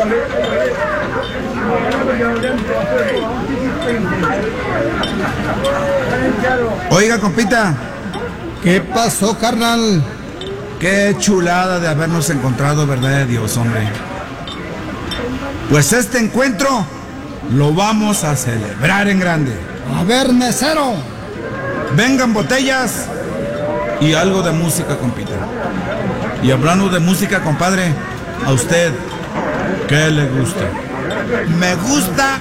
Oiga, compita, ¿Qué pasó, carnal? qué chulada de habernos encontrado, verdad de Dios, hombre. Pues este encuentro lo vamos a celebrar en grande. A ver, mesero. Vengan botellas y algo de música, compita. Y hablando de música, compadre, a usted, ¿qué le gusta? Me gusta